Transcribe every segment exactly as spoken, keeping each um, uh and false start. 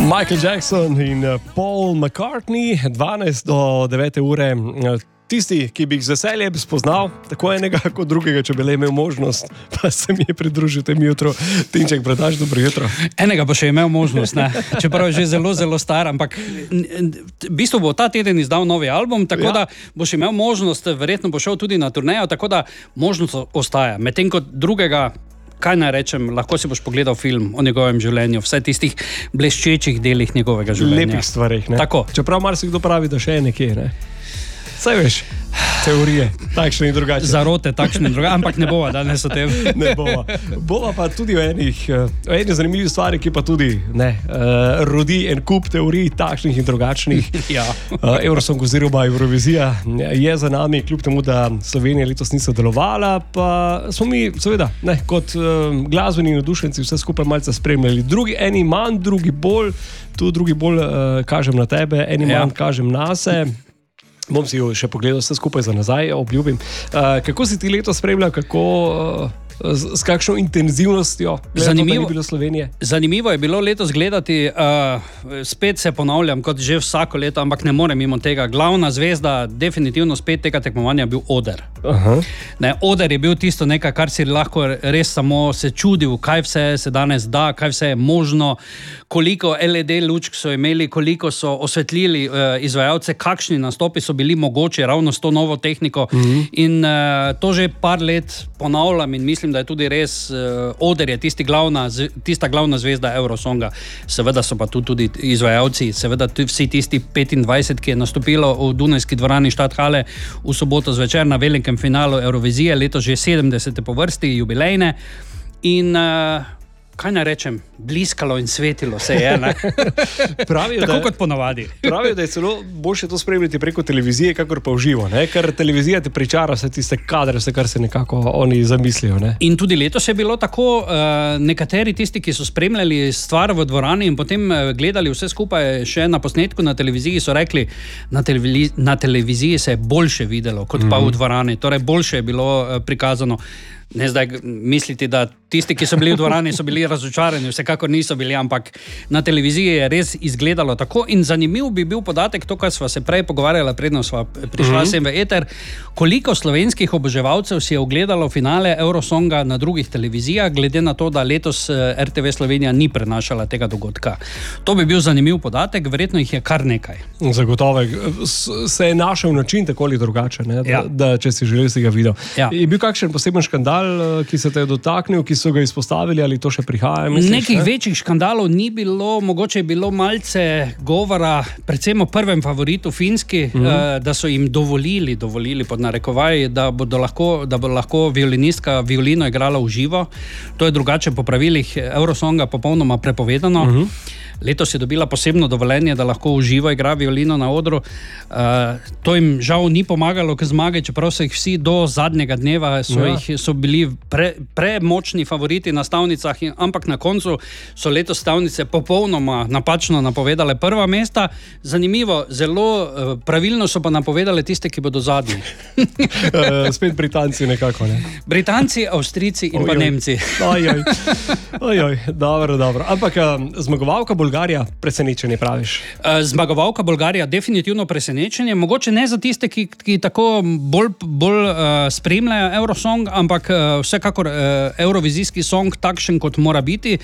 Michael Jackson in Paul McCartney, dvanajst do devete ure. Tisti, ki bi jih z veseljem spoznal, tako enega kot drugega, če bi le imel možnost, pa se mi je pridružil tem jutru. Tinček Bradaž, dobro jutro. Enega bo še imel možnost, ne? Čeprav je že zelo, zelo star, ampak v bistvu bo ta teden izdal novi album, tako ja. Da boš imel možnost, verjetno bo šel tudi na turnejo, tako da možnost ostaja. Medtem kot drugega, kaj naj rečem, lahko si boš pogledal film o njegovem življenju, vse tistih bleščečih delih njegovega življenja. Lepih stvarih, ne? Tako. Čeprav marsikdo pravi, da še je nekje, ne? Saj veš, teorije, takšne in drugačne. Zarote, takšne in drugačne, ampak ne bova danes o tem. Ne bova. Bova pa tudi o enih, o enih zanimljivih stvari, ki pa tudi ne, uh, rodi en kup teorij, takšnih in drugačnih. Ja. uh, Eurosong oziroma Eurovizija je za nami, kljub temu, da Slovenija letos ni sodelovala, pa smo mi, seveda, ne, kot uh, glasbeni navdušenci vse skupaj malce spremljali. Drugi, eni manj, drugi bolj, tu drugi bolj uh, kažem na tebe, eni ja. manj kažem nase. Bom si jo še pogledal vse skupaj za nazaj, obljubim. Uh, kako si ti letos spremljal, kako, uh, s, s kakšno intenzivnostjo zanimivo, je bilo Slovenije? Zanimivo je bilo letos gledati, uh, spet se ponavljam, kot že vsako leto, ampak ne morem mimo tega. Glavna zvezda, definitivno spet tega tekmovanja je bil Oder. Aha. Ne, Oder je bil tisto nekaj, kar si lahko res samo se čudil, kaj vse se danes da, kaj vse je možno, koliko L E D lučk so imeli, koliko so osvetlili uh, izvajalce, kakšni nastopi so bili mogoče ravno s to novo tehniko. Mm-hmm. In uh, to že par let ponavljam in mislim, da je tudi res uh, Oder je tisti glavna, tista glavna zvezda Eurosonga. Seveda so pa tu tudi izvajalci, seveda tudi vsi tisti petindvajset, ki je nastopilo v Dunajski dvorani Stadthalle v soboto zvečer na velikem finalu Eurovizije, letos že sedemdesete po vrsti, jubilejne. In uh, kaj naj rečem, bliskalo in svetilo se je, ne? Pravijo, tako da, kot ponavadi. Pravijo, da je celo boljše to spremljati preko televizije, kakor pa v živo, ne? Ker televizija te pričara vse tiste kadre, vse kar se nekako oni zamislijo, ne? In tudi letos je bilo tako, uh, nekateri tisti, ki so spremljali stvar v dvorani in potem gledali vse skupaj še na posnetku na televiziji, so rekli, na, televizi na televiziji se je boljše videlo, kot pa mm. v dvorani, torej boljše je bilo uh, prikazano. Ne zdaj misliti, da tisti, ki so bili v dvorani, so bili razočarani, vsekakor niso bili, ampak na televiziji je res izgledalo tako. In zanimiv bi bil podatek, to, kar sva se prej pogovarjala, predno sva prišla mm-hmm. sem v eter, koliko slovenskih oboževalcev si je ogledalo finale Eurosonga na drugih televizijah, glede na to, da letos R T V Slovenija ni prenašala tega dogodka. To bi bil zanimiv podatek, verjetno jih je kar nekaj. Zagotovo se je našel način tako ali drugače, ne? Da, ja. da če si želel, si ga videl. Ja. Je bil kakšen poseben škandal, ki se te je dotaknil, ki so ga izpostavili, ali to še prihaja? Misliš, Nekih ne? večjih škandalov ni bilo, mogoče je bilo malce govora, predvsem o prvem favoritu Finski, mm-hmm. uh, da so jim dovolili, dovolili pod narekovaj, da bodo lahko, da bo lahko violinistka violino igrala v živo. To je drugače po pravilih Eurosonga popolnoma prepovedano. Mm-hmm. Letos je dobila posebno dovoljenje, da lahko v živo igra violino na odru. Uh, to jim žal ni pomagalo k zmage, čeprav so jih vsi do zadnjega dneva so, ja. jih, so bili pre, premočni favoriti na stavnicah, in, ampak na koncu so letos stavnice popolnoma napačno napovedale prva mesta. Zanimivo, zelo uh, pravilno so pa napovedale tiste, ki bodo zadnji. uh, spet Britanci nekako, ne? Britanci, Avstrijci in oj, pa oj. Nemci. oj, oj. Oj, oj. Dobro, dobro. Ampak um, zmagovalka Bolgarija, presenečenje praviš? Zmagovalka Bolgarija, definitivno presenečenje. Mogoče ne za tiste, ki, ki tako bolj, bolj uh, spremljajo Eurosong, ampak uh, vsekakor uh, eurovizijski song takšen, kot mora biti.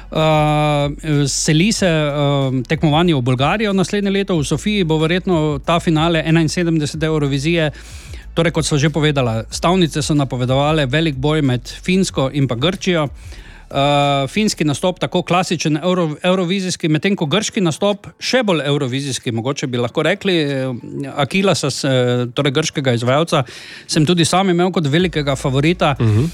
Uh, seli se uh, tekmovanje v Bolgarijo naslednje leto. V Sofiji bo verjetno ta finale enainsedemdesete Eurovizije. Torej, kot so že povedala, stavnice so napovedovale velik boj med Finsko in pa Grčijo. Uh, finski nastop tako klasičen euro, eurovizijski, medtem ko grški nastop še bolj eurovizijski, mogoče bi lahko rekli. Akilasa, torej grškega izvajalca, sem tudi sam imel kot velikega favorita. Uh-huh.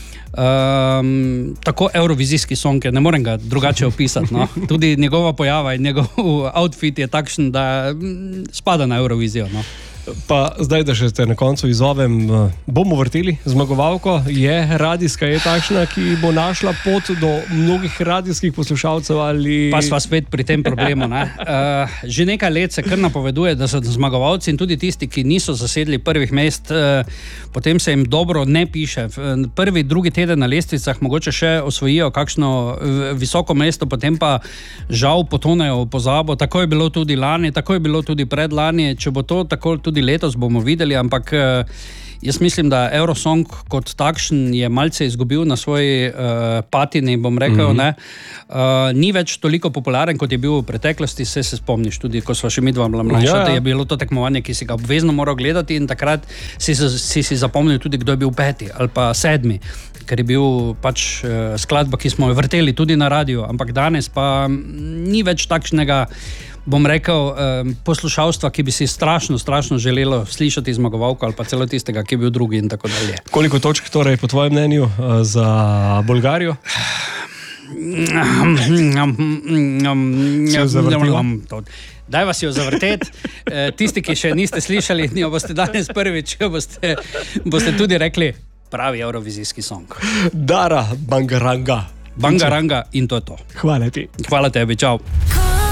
Um, tako eurovizijski song, ne morem ga drugače opisati. No? Tudi njegova pojava in njegov outfit je takšen, da spada na Eurovizijo. No? Pa zdaj, da še te na koncu izzovem, bomo vrteli zmagovalko. Je radijska, je takšna, ki bo našla pot do mnogih radijskih poslušalcev ali... Pa sva spet pri tem problemu, ne? Uh, že nekaj let se kar napoveduje, da so zmagovalci in tudi tisti, ki niso zasedli prvih mest, uh, potem se jim dobro ne piše. Prvi, drugi teden na lestvicah mogoče še osvojijo kakšno visoko mesto, potem pa žal potonejo v pozabo. Tako je bilo tudi lani, tako je bilo tudi predlani. Če bo to tako tudi letos, bomo videli, ampak jaz mislim, da Eurosong kot takšen je malce izgubil na svoji uh, patini, bom rekel, mm-hmm. ne. Uh, ni več toliko popularen, kot je bil v preteklosti, se se spomniš tudi, ko sva še midva bila mlajša, ja. Je bilo to tekmovanje, ki si ga obvezno moral gledati in takrat si si, si zapomnil tudi, kdo je bil peti ali pa sedmi, ker je bil pač uh, skladba, ki smo jo vrteli tudi na radiju, ampak danes pa ni več takšnega, bom rekel, eh, poslušalstva, ki bi si strašno, strašno želelo slišati zmagovalko ali pa celo tistega, ki je bil drugi in tako dalje. Koliko točk torej po tvojem mnenju za Bolgarijo? Daj vas jo zavrteti. Tisti, ki še niste slišali, jo boste danes prvič, boste, boste tudi rekli pravi eurovizijski song. Dara Bangaranga. Bangaranga in to je to. Hvala ti. Hvala tebi, čau.